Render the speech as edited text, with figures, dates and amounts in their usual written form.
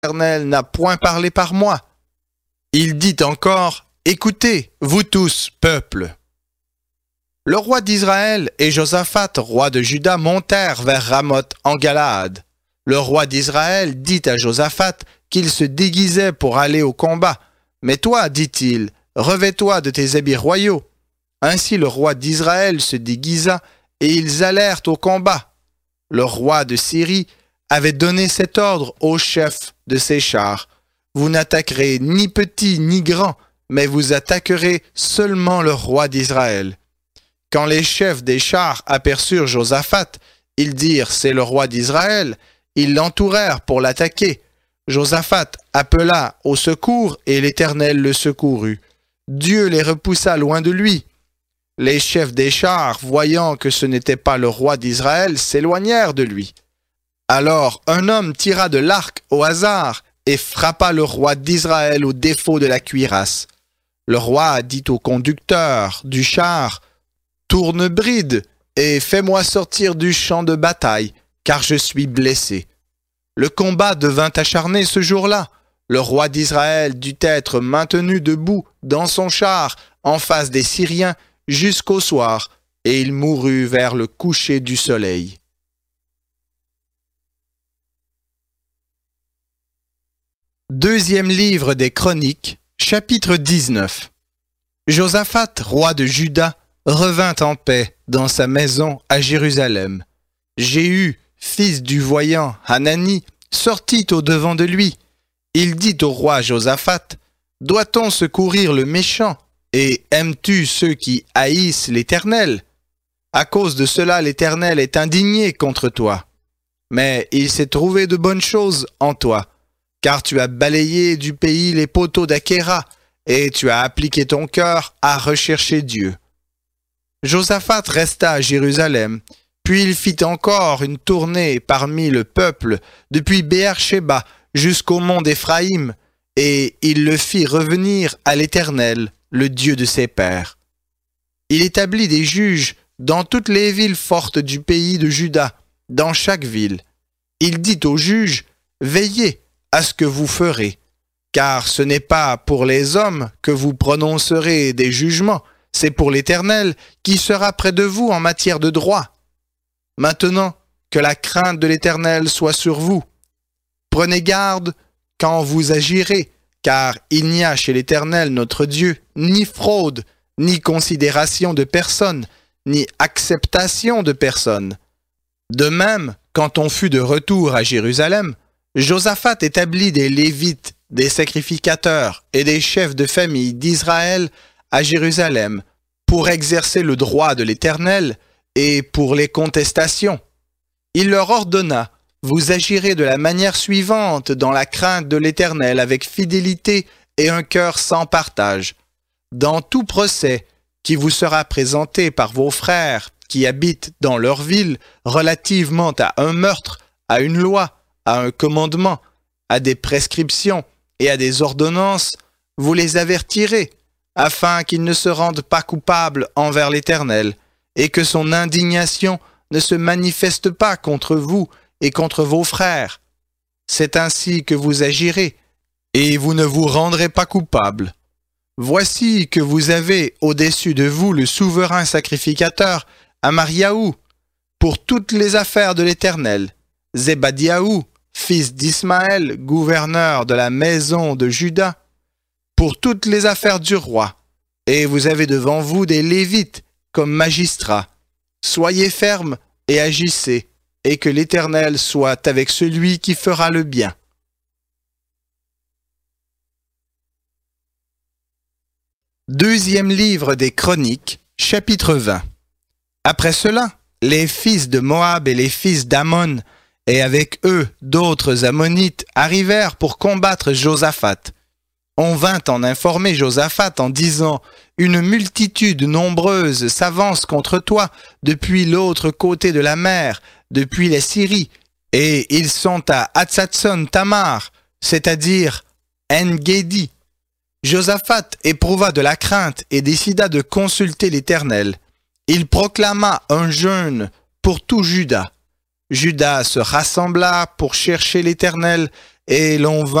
l'Éternel n'a point parlé par moi. Il dit encore, écoutez, vous tous, peuple. Le roi d'Israël et Josaphat, roi de Juda, montèrent vers Ramoth en Galaad. Le roi d'Israël dit à Josaphat qu'il se déguisait pour aller au combat. Mais toi, dit-il, revêt-toi de tes habits royaux. Ainsi le roi d'Israël se déguisa et ils allèrent au combat. Le roi de Syrie avait donné cet ordre au chef de ses chars. Vous n'attaquerez ni petit ni grand, mais vous attaquerez seulement le roi d'Israël. Quand les chefs des chars aperçurent Josaphat, ils dirent, c'est le roi d'Israël. Ils l'entourèrent pour l'attaquer. Josaphat appela au secours et l'Éternel le secourut. Dieu les repoussa loin de lui. Les chefs des chars, voyant que ce n'était pas le roi d'Israël, s'éloignèrent de lui. Alors un homme tira de l'arc au hasard et frappa le roi d'Israël au défaut de la cuirasse. Le roi dit au conducteur du char, « Tourne bride et fais-moi sortir du champ de bataille, car je suis blessé. » Le combat devint acharné ce jour-là. Le roi d'Israël dut être maintenu debout dans son char en face des Syriens jusqu'au soir, et il mourut vers le coucher du soleil. Deuxième livre des Chroniques, chapitre 19. Josaphat, roi de Juda, revint en paix dans sa maison à Jérusalem. Jéhu, fils du voyant Hanani, sortit au-devant de lui. Il dit au roi Josaphat, « Doit-on secourir le méchant, et aimes-tu ceux qui haïssent l'Éternel? À cause de cela, l'Éternel est indigné contre toi. Mais il s'est trouvé de bonnes choses en toi, car tu as balayé du pays les poteaux d'Achéra, et tu as appliqué ton cœur à rechercher Dieu. » Josaphat resta à Jérusalem, puis il fit encore une tournée parmi le peuple, depuis Béer-Shéba jusqu'au mont d'Éphraïm, et il le fit revenir à l'Éternel, le Dieu de ses pères. Il établit des juges dans toutes les villes fortes du pays de Juda, dans chaque ville. Il dit aux juges, « Veillez à ce que vous ferez, car ce n'est pas pour les hommes que vous prononcerez des jugements, c'est pour l'Éternel qui sera près de vous en matière de droit. Maintenant, que la crainte de l'Éternel soit sur vous. Prenez garde quand vous agirez, car il n'y a chez l'Éternel notre Dieu ni fraude, ni considération de personne, ni acceptation de personne. » De même, quand on fut de retour à Jérusalem, Josaphat établit des Lévites, des sacrificateurs et des chefs de famille d'Israël à Jérusalem pour exercer le droit de l'Éternel et pour les contestations. Il leur ordonna, « Vous agirez de la manière suivante dans la crainte de l'Éternel avec fidélité et un cœur sans partage. Dans tout procès qui vous sera présenté par vos frères qui habitent dans leur ville relativement à un meurtre, à une loi, à un commandement, à des prescriptions et à des ordonnances, vous les avertirez, afin qu'ils ne se rendent pas coupables envers l'Éternel, et que son indignation ne se manifeste pas contre vous et contre vos frères. C'est ainsi que vous agirez, et vous ne vous rendrez pas coupables. Voici que vous avez au-dessus de vous le souverain sacrificateur, Amariaou, pour toutes les affaires de l'Éternel, Zébadiaou, fils d'Ismaël, gouverneur de la maison de Juda, pour toutes les affaires du roi, et vous avez devant vous des Lévites comme magistrats. Soyez fermes et agissez, et que l'Éternel soit avec celui qui fera le bien. Deuxième livre des Chroniques, chapitre 20. Après cela, les fils de Moab et les fils d'Ammon, et avec eux d'autres Ammonites, arrivèrent pour combattre Josaphat. On vint en informer Josaphat en disant « Une multitude nombreuse s'avance contre toi depuis l'autre côté de la mer, depuis la Syrie, et ils sont à Hatzatson Tamar, c'est-à-dire En-Gedi. » Josaphat éprouva de la crainte et décida de consulter l'Éternel. Il proclama un jeûne pour tout Juda. Juda se rassembla pour chercher l'Éternel, et l'on vint